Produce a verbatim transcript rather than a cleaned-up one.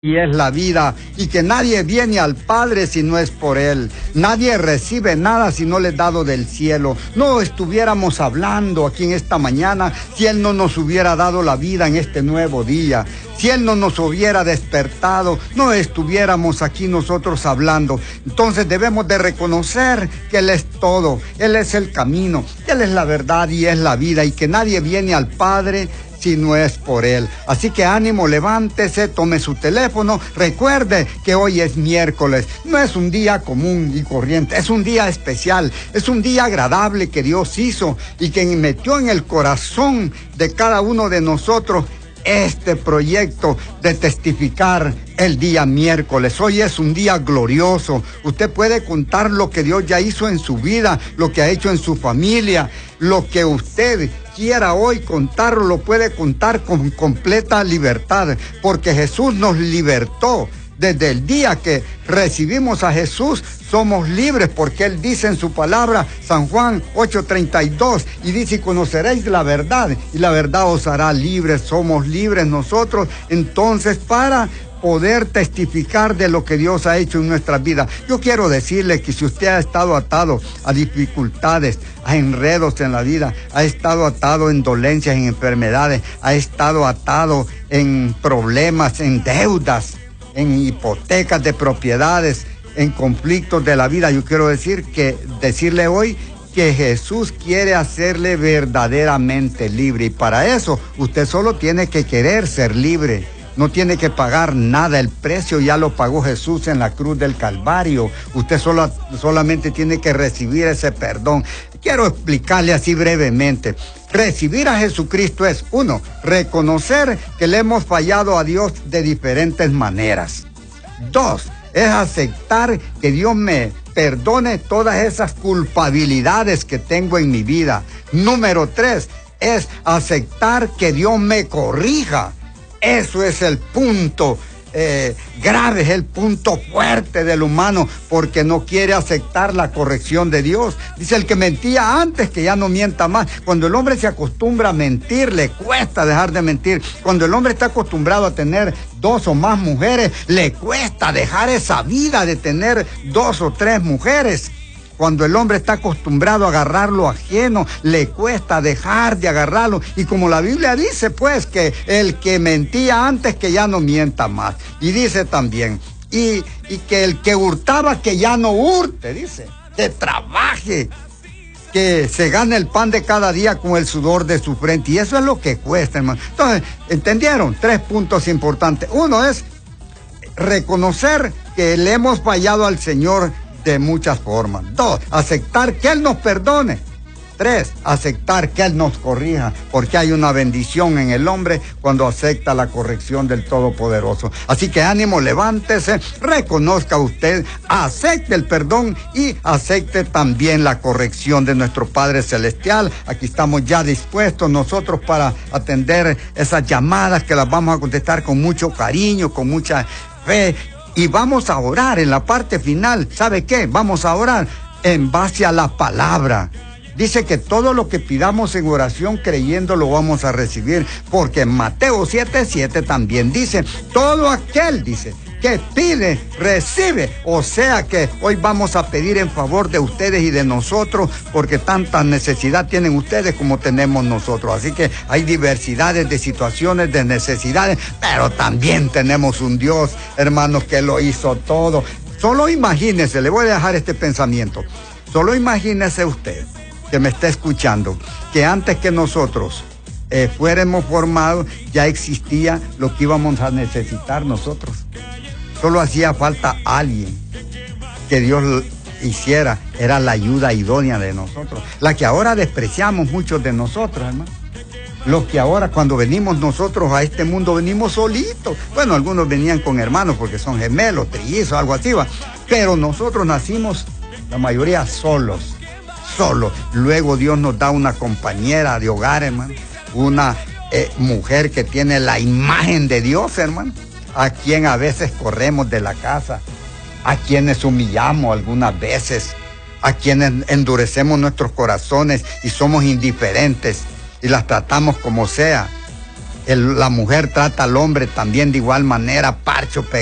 y es la vida, y que nadie viene al Padre si no es por Él. Nadie recibe nada si no le es dado del cielo. No estuviéramos hablando aquí en esta mañana si Él no nos hubiera dado la vida en este nuevo día. Si Él no nos hubiera despertado, no estuviéramos aquí nosotros hablando. Entonces debemos de reconocer que Él es todo, Él es el camino, Él es la verdad y es la vida, y que nadie viene al Padre si no es por Él. Así que ánimo, levántese, tome su teléfono, recuerde que hoy es miércoles, no es un día común y corriente, es un día especial, es un día agradable que Dios hizo y que metió en el corazón de cada uno de nosotros este proyecto de testificar el día miércoles. Hoy es un día glorioso. Usted puede contar lo que Dios ya hizo en su vida, lo que ha hecho en su familia, lo que usted quiera hoy contarlo, lo puede contar con completa libertad, porque Jesús nos libertó. Desde el día que recibimos a Jesús, somos libres, porque Él dice en su palabra, San Juan ocho treinta y dos, y dice, y conoceréis la verdad, y la verdad os hará libres. Somos libres nosotros, entonces, para poder testificar de lo que Dios ha hecho en nuestras vidas. Yo quiero decirle que si usted ha estado atado a dificultades, a enredos en la vida, ha estado atado en dolencias, en enfermedades, ha estado atado en problemas, en deudas, en hipotecas de propiedades, en conflictos de la vida, yo quiero decir que decirle hoy que Jesús quiere hacerle verdaderamente libre, y para eso usted solo tiene que querer ser libre. No tiene que pagar nada, el precio ya lo pagó Jesús en la cruz del Calvario. Usted solo, solamente tiene que recibir ese perdón. Quiero explicarle así brevemente. Recibir a Jesucristo es, uno, reconocer que le hemos fallado a Dios de diferentes maneras. Dos, es aceptar que Dios me perdone todas esas culpabilidades que tengo en mi vida. Número tres, es aceptar que Dios me corrija. Eso es el punto eh, grave, es el punto fuerte del humano, porque no quiere aceptar la corrección de Dios. Dice, el que mentía antes, que ya no mienta más. Cuando el hombre se acostumbra a mentir, le cuesta dejar de mentir. Cuando el hombre está acostumbrado a tener dos o más mujeres, le cuesta dejar esa vida de tener dos o tres mujeres. Cuando el hombre está acostumbrado a agarrar lo ajeno, le cuesta dejar de agarrarlo. Y como la Biblia dice, pues, que el que mentía antes, que ya no mienta más. Y dice también, y, y que el que hurtaba, que ya no hurte, dice, que trabaje, que se gane el pan de cada día con el sudor de su frente. Y eso es lo que cuesta, hermano. Entonces, ¿entendieron? Tres puntos importantes. Uno es reconocer que le hemos fallado al Señor de muchas formas. Dos, aceptar que Él nos perdone. Tres, aceptar que Él nos corrija, porque hay una bendición en el hombre cuando acepta la corrección del Todopoderoso. Así que ánimo, levántese, reconozca usted, acepte el perdón y acepte también la corrección de nuestro Padre Celestial. Aquí estamos ya dispuestos nosotros para atender esas llamadas, que las vamos a contestar con mucho cariño, con mucha fe. Y vamos a orar en la parte final. ¿Sabe qué? Vamos a orar en base a la palabra. Dice que todo lo que pidamos en oración creyendo lo vamos a recibir. Porque en Mateo siete siete también dice, todo aquel, dice, que pide, recibe. O sea que hoy vamos a pedir en favor de ustedes y de nosotros, porque tanta necesidad tienen ustedes como tenemos nosotros. Así que hay diversidades de situaciones, de necesidades, pero también tenemos un Dios, hermanos, que lo hizo todo. Solo imagínese, le voy a dejar este pensamiento. Solo imagínese usted, que me está escuchando, que antes que nosotros eh, fuéramos formados, ya existía lo que íbamos a necesitar nosotros. Solo hacía falta alguien que Dios hiciera, era la ayuda idónea de nosotros, la que ahora despreciamos muchos de nosotros, hermano. Los que ahora, cuando venimos nosotros a este mundo, venimos solitos. Bueno, algunos venían con hermanos porque son gemelos, trillizos, algo así, va. Pero nosotros nacimos, la mayoría, solos, solos. Luego Dios nos da una compañera de hogar, hermano, una eh, mujer que tiene la imagen de Dios, hermano, a quien a veces corremos de la casa, a quienes humillamos algunas veces, a quienes endurecemos nuestros corazones y somos indiferentes y las tratamos como sea. el, la mujer trata al hombre también de igual manera, parcho, pegado.